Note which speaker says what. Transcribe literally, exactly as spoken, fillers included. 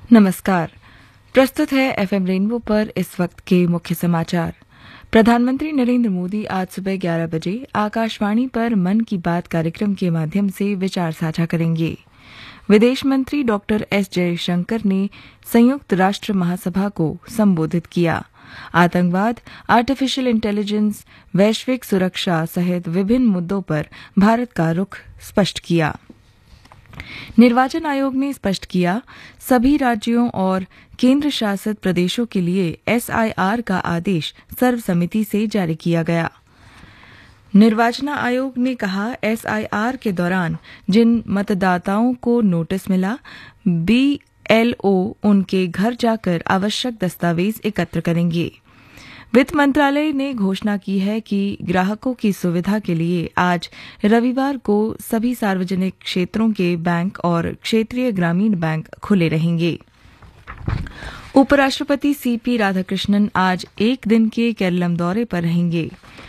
Speaker 1: नमस्कार। प्रस्तुत है एफएम रेनबो पर इस वक्त के मुख्य समाचार। प्रधानमंत्री नरेंद्र मोदी आज सुबह ग्यारह बजे आकाशवाणी पर मन की बात कार्यक्रम के माध्यम से विचार साझा करेंगे। विदेश मंत्री डॉक्टर एस जयशंकर ने संयुक्त राष्ट्र महासभा को संबोधित किया। आतंकवाद, आर्टिफिशियल इंटेलिजेंस, वैश्विक सुरक्षा सहित विभिन्न मुद्दों पर भारत का रुख स्पष्ट किया। निर्वाचन आयोग ने स्पष्ट किया, सभी राज्यों और केंद्र शासित प्रदेशों के लिए एसआईआर का आदेश सर्वसम्मति से जारी किया गया। निर्वाचन आयोग ने कहा, एसआईआर के दौरान जिन मतदाताओं को नोटिस मिला, बीएलओ उनके घर जाकर आवश्यक दस्तावेज एकत्र करेंगे। वित्त मंत्रालय ने घोषणा की है कि ग्राहकों की सुविधा के लिए आज रविवार को सभी सार्वजनिक क्षेत्रों के बैंक और क्षेत्रीय ग्रामीण बैंक खुले रहेंगे। उपराष्ट्रपति सीपी राधाकृष्णन आज एक दिन के केरलम दौरे पर रहेंगे।